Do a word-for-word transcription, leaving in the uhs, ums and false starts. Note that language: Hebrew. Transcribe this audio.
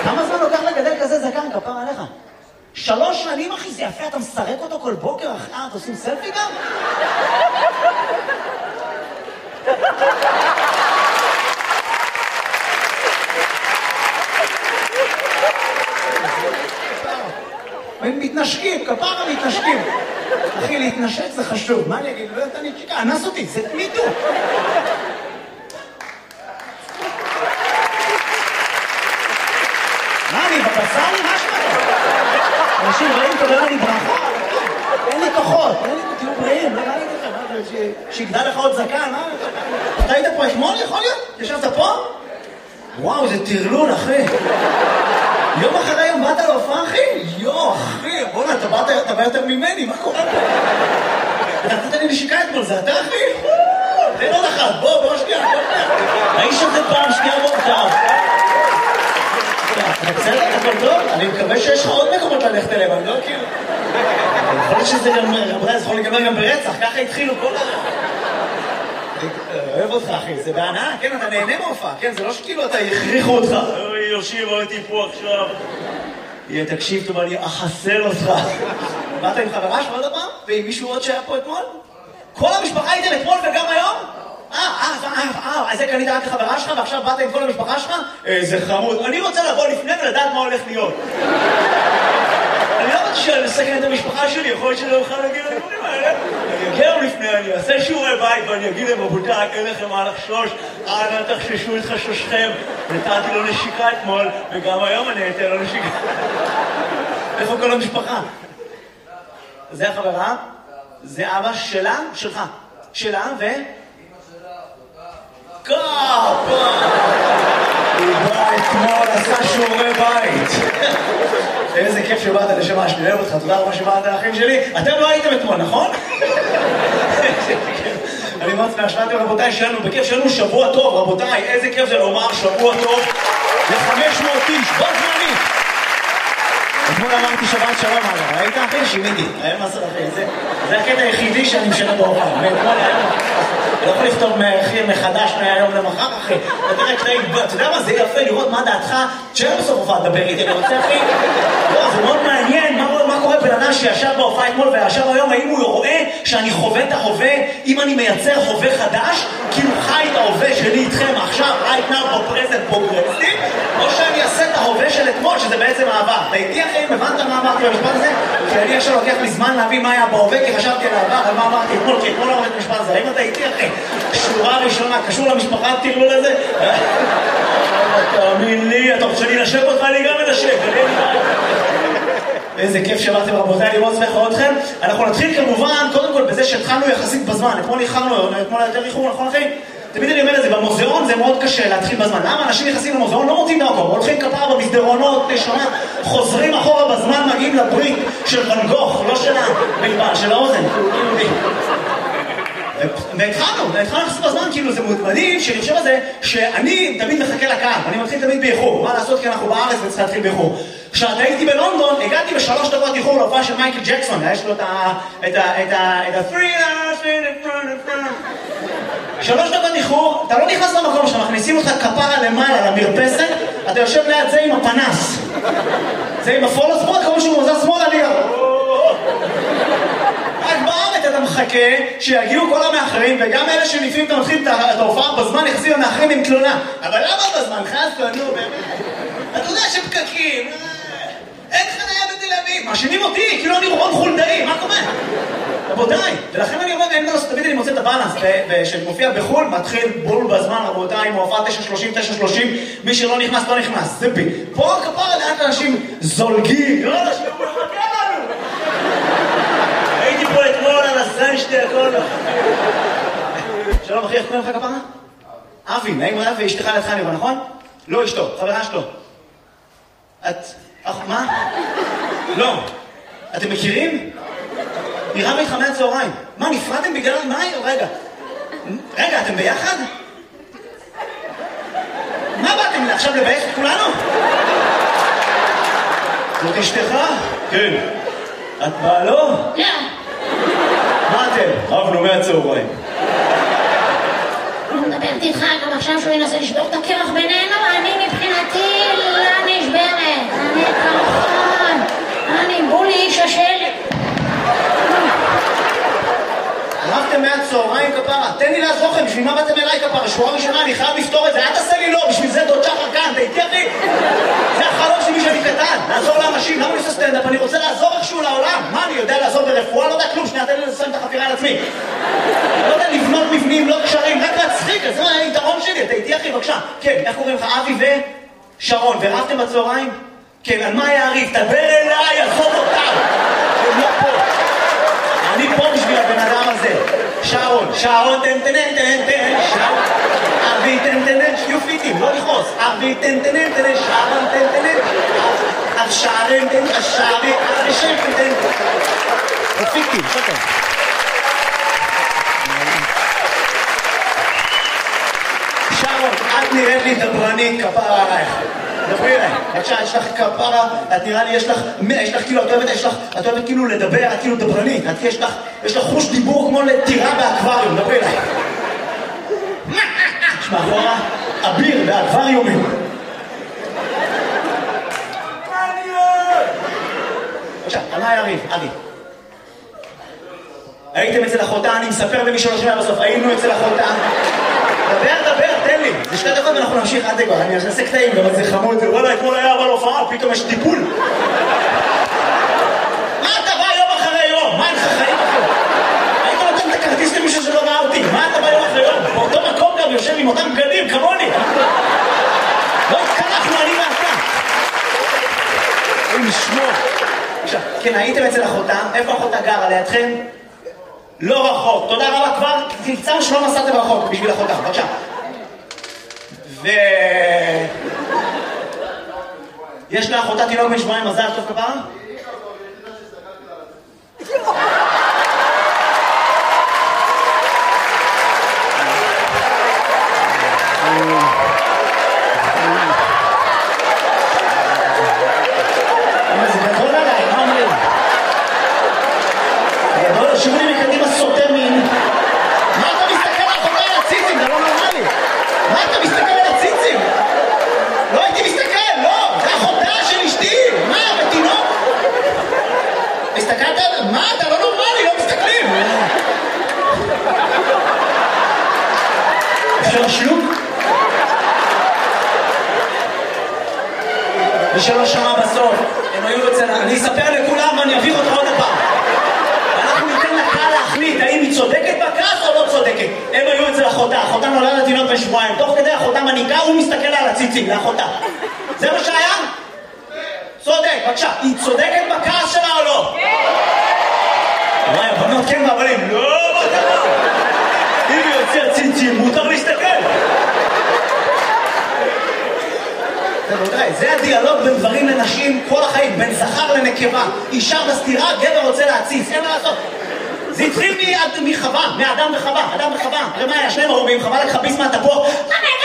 כמה זמן לוקח לגדל כזה זקן, כפר עליך? שלוש שנים, אחי, זה יפה, אתה מסרק אותו כל בוקר, אחי, אה, אתה עושים סלפי גם? הם מתנשקים, כפרה מתנשקים. אחי, להתנשק זה חשוב. מה אני אגיד? לא יודעת, אני צ'יקה, אנס אותי, זה תמידו. מה, אני בבצל? מה שמעת? אנשים רעים תודה לי ברכה. אין לי כוחות, אין לי תהיו בריאים, לא ראיתי לכם, שיגדל לך עוד זקן, מה? אתה היית פה אתמול, יכול להיות? ישבת פה? וואו, זה תרלול, אחי. יום אחרי יום באת להופעה, אחי? יו, אחי, בוא'נה, אתה בא יותר ממני, מה קורה פה? אתה נתת לי נשיקה אתמול, זה אתה, אחי? תן עוד אחת, בוא, בוא שנייה, בוא שנייה. האיש הזה פעם שנייה מורכב. אתה בסדר, הכל טוב? אני מקווה שיש לך עוד מקומות ללכת אליהם, אני לא כאילו... יכול להיות שזה גם, רבותיי, זה יכול להיגמר גם ברצח, ככה התחילו כל ה... אוהב אותך, אחי, זה בהנאה, כן, אתה נהנה מהופעה, כן, זה לא שכאילו אתה יכריחו אותך. אוי, יושיב, הייתי פה עכשיו. יהיה, תקשיב טוב, אני אחסל אותך. באת עם חברה שלך עוד הפעם? ועם מישהו עוד שהיה פה אתמול? כל המשפחה הייתם אתמול וגם היום? אה, אה, אה, אה, אז זה קנית רק לחברה שלך ועכשיו באת עם כל המשפחה שלך? איזה חמוד. אני רוצה לבוא לפני ולדעת מה הולך להיות. אני לא רוצה לסכן את המשפחה שלי, יכול להיות שלא אוכל להגיד לדברים האלה. אני אגיע לפני, אני אעשה שיעורי בית ואני אגיד להם, רבותיי, אין לכם מה לחשוש, אנא תחששו את חשושכם. נתתי לו נשיקה אתמול, וגם היום אני אתן לו נשיקה. איפה כל המשפחה? זה החברה? זה אבא שלה? שלך. שלה ו... קאפה! הוא בא אתמול, עשה שיעורי בית. איזה כיף שבאת לשמה, שאני אוהב אותך, תודה רבה שבאת האחים שלי. אתם לא הייתם אתמול, נכון? אני מאוד שמח שבאתם, רבותיי, שלנו, בכיף שלנו שבוע טוב, רבותיי, איזה כיף זה לומר שבוע טוב ל-חמש מאות איש, בוא זמני! אתמול אמרתי שבת שלום, אגב, ראית אחי? שימיתי, היה מה לעשות אחי, זה הקטע היחידי שאני משנה בהופעה, ואתמול היה... אני לא יכול לכתוב מחדש מהיום למחר, אחי. אתה תראה קטעים, אתה יודע מה, זה יפה לראות מה דעתך, שאין בסוף הופעה לדבר איתי, אני רוצה, אחי. לא, זה מאוד מעניין, מה קורה בן אדם שישב בהופעה אתמול וישב היום, האם הוא רואה שאני חווה את ההווה, אם אני מייצר הווה חדש, כאילו חי את ההווה שלי איתכם עכשיו, right now, בפרזנט פרוגרסיב, או שאני אעשה את ההווה של אתמול, שזה בעצם העבר. אתה איתי, אחי, הבנת מה אמרתי במשפט הזה? כי אני עכשיו לוקח לי זמן להבין מה היה בהווה, כי חשבתי על העבר, על מה אמרתי אתמול, כי אתמול אמרתי את המשפט הזה. האם אתה איתי, אחי? שורה ראשונה, קשור למשפחה, תראו לזה? תאמין לי, אתה רוצה שאני נשב אותך, אני גם מנשב. איזה כיף שבאתם רבותיי, אני מאוד שמח לראות אתכם. אנחנו נתחיל כמובן, קודם כל בזה שהתחלנו יחסית בזמן. אתמול איחרנו, אתמול יותר איחור, נכון אחי? תמיד אני אומר את זה, במוזיאון זה מאוד קשה להתחיל בזמן. למה אנשים נכנסים למוזיאון לא מוצאים דרכו? הולכים כפרה במסדרונות, נשמה, חוזרים אחורה בזמן, מגיעים לברית של ואן גוך, לא שלה, בלבד, של האוזן. והתחלנו, והתחלנו לחסות בזמן, כאילו זה מדהים, שאני חושב על זה, שאני תמיד מחכה לקהל, אני מתחיל תמיד באיחור, מה לעשות כי אנחנו בארץ וצריך להתחיל באיחור. כשאתה הייתי בלונדון, הגעתי בשלוש דקות איחור להופעה של מייקל ג'קסון, יש לו את ה... את ה... את ה... את ה... שלוש דקות איחור, אתה לא נכנס למקום שאתה מכניסים אותך כפרה למעלה למרפסת, אתה יושב ליד זה עם הפנס. זה עם הפולו ספורט, כמו שהוא מוזר שמאלה לי. רק בארץ אתה מחכה שיגיעו כל המאחרים, וגם אלה שניפים אתה מתחיל את ההופעה בזמן, יחזים המאחרים עם תלונה. אבל למה בזמן? חסת, נו, באמת. אתה יודע שפקקים, אין חניה בתל אביב, מאשימים אותי, כאילו אני רון חולדאי, מה קורה? רבותיי, ולכן אני אומר, אין דרוס, תמיד אני מוצא את הבאלנס, ושמופיע בחול, מתחיל בול בזמן, רבותיי, עם הופעה תשע שלושים, תשע שלושים, מי שלא נכנס, לא נכנס, זה בי. פה כפרה לאט אנשים זולגים, לא, שהוא מחכה לנו. הייתי פה אתמול על הסן שתי הכל. שלום אחי, איך קוראים לך כפרה? אבי, נעים רב, ואשתך לידך נראה, נכון? לא אשתו, חברה שלו. את... אך, מה? לא. אתם מכירים? נראה איתך מהצהריים. מה, נפרדתם בגלל... מה? רגע. רגע, אתם ביחד? מה באתם עכשיו לבייך את כולנו? זאת אשתך? כן. את באה לא? לא. מה אתם? אהבנו מהצהריים. אני מדברת איתך גם עכשיו שהוא ינסה לשבור את הקרח בינינו, אני מבחינתי לא נשברת. כפרה, תן לי לעזור לכם, בשביל מה באתם אליי כפרה? שבועה ראשונה, אני חייב לפתור את זה, אל תעשה לי לא, בשביל זה דוד שחר כאן, תהייתי אחי. זה החלום שלי שאני קטן, לעזור לאנשים, למה אני עושה סטנדאפ? אני רוצה לעזור איכשהו לעולם. מה, אני יודע לעזור ברפואה? לא יודע כלום, שנייה, תן לי לסיים את החפירה על עצמי. לא יודע לבנות מבנים, לא קשרים, רק להצחיק, זה היתרון שלי, תהייתי אחי, בבקשה. כן, איך קוראים לך? אבי ושרון, ורבתם בצהריים? כן, על מה יעריף? תדבר אליי, עזוב אותם. הם לא פה. אני פה בשביל הבן אדם הזה. שרון, שרון, תן תן תן תן, שרון. אבי תן תן תן, שיהיו פיטים, לא לכעוס. אבי תן תן תן, שרון תן תן תן. אב שרון תן, אשרי, אבי שם תן תן. פיטים, שטר. שרון, את נראית לי דברנית, כפרה עלייך. דברי אליי, בבקשה, יש לך כפרה, את נראה לי, יש לך, יש לך כאילו, את אוהבת, יש לך, את אוהבת כאילו לדבר, את כאילו דברנית, את יש לך, יש לך חוש דיבור כמו לטירה באקווריום, דברי אליי. יש מאחורה, אביר באקווריומים. בבקשה, על מה יריב, אבי? הייתם אצל אחותה, אני מספר למי שלא שומע בסוף, היינו אצל אחותה. דבר, דבר, תן לי. זה שתי דקות ואנחנו נמשיך עד דקות. אני אעשה קטעים, גם זה חמוד. וואלה, אתמול היה אבל הופעה, פתאום יש טיפול. מה אתה בא יום אחרי יום? מה אין לך חיים אחרי? היית נותן את הכרטיס למישהו שלא ראה אותי. מה אתה בא יום אחרי יום? באותו מקום גם יושב עם אותם בגדים, כמוני. לא התקלחנו, אני ואתה. אין לשמור. עכשיו, כן, הייתם אצל אחותה. איפה אחותה גרה? לידכם? לא רחוק, תודה רבה כבר, תמצאנו שלא נסעתם רחוק בשביל אחותה, בבקשה. ו... יש לאחותה תינוק בן שבועיים, מזל טוב כפרה? זה גדול עליי, מה אומרים? גדול, שירו לי מקדימה סוטר מין. מה אתה מסתכל על אחותה על הציצים? זה לא נורמלי. מה אתה מסתכל על הציצים? לא הייתי מסתכל, לא. זה אחותה של אשתי. מה, בתינוק? הסתכלת על... מה, אתה לא נורמלי, לא מסתכלים. אפשר שלוק? מי שלא שמע בסוף, הם היו אצל... אני אספר לכולם ואני אביך אותך עוד הפעם. אנחנו ניתן לקהל להחליט האם היא צודקת בכעס או לא צודקת. הם היו אצל אחותה, אחותה נולדה לתינוק בן שבועיים, תוך כדי אחותה מניקה, הוא מסתכל על הציצים לאחותה. זה מה שהיה? צודק, בבקשה. היא צודקת בכעס שלה או לא? כן! וואי, הבנות כן והבנים, לא, מה קרה? אם היא יוצא ציצים, מותר להסתכל. זה הדיאלוג בין דברים לנשים כל החיים, בין זכר לנקבה. אישה בסתירה, גבר רוצה להציץ, אין מה לעשות. זה התחיל מחווה, מאדם וחווה, אדם וחווה. הרי מה היה? שניהם ערומים, חווה לקחה ביס מהתפוח.